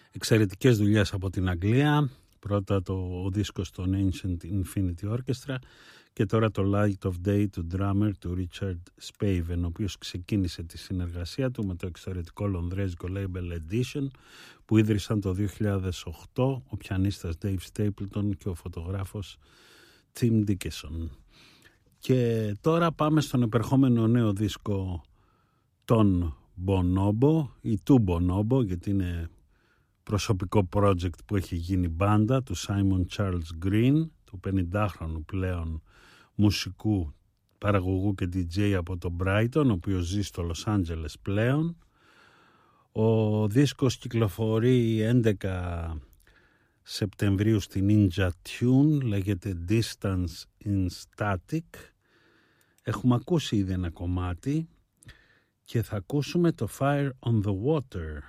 Εξαιρετικές δουλειές από την Αγγλία. Πρώτα ο δίσκος των Ancient Infinity Orchestra και τώρα το Light of Day του drummer του Richard Spaven, ο οποίος ξεκίνησε τη συνεργασία του με το εξαιρετικό λονδρέζικο label Edition που ίδρυσαν το 2008 ο πιανίστας Dave Stapleton και ο φωτογράφος Tim Dickinson. Και τώρα πάμε στον επερχόμενο νέο δίσκο των Bonobo ή του Bonobo, γιατί είναι προσωπικό project που έχει γίνει μπάντα του Simon Charles Green, του 50χρονου πλέον μουσικού, παραγωγού και DJ από το Brighton, ο οποίος ζει στο Λος Άντζελες πλέον. Ο δίσκος κυκλοφορεί 11 Σεπτεμβρίου στη Ninja Tune, λέγεται Distance in Static. Έχουμε ακούσει ήδη ένα κομμάτι και θα ακούσουμε το Fire on the Water.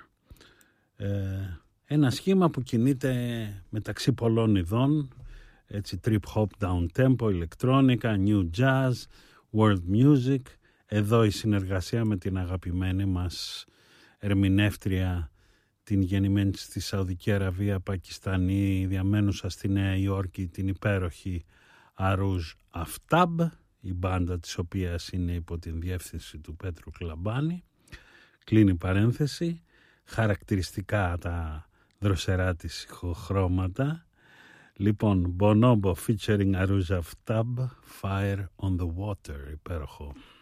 Ένα σχήμα που κινείται μεταξύ πολλών ειδών, έτσι trip hop, down tempo, ηλεκτρόνικα, new jazz, world music. Εδώ η συνεργασία με την αγαπημένη μας ερμηνεύτρια, την γεννημένη στη Σαουδική Αραβία, Πακιστανή, διαμένουσα στη Νέα Υόρκη, την υπέροχη Aruz Aftab, η μπάντα της οποίας είναι υπό την διεύθυνση του Πέτρου Κλαμπάνη. Κλείνει παρένθεση. Χαρακτηριστικά τα δροσερά της ηχοχρώματα. Λοιπόν, Bonobo featuring Aruz Aftab, Fire on the Water, υπέροχο.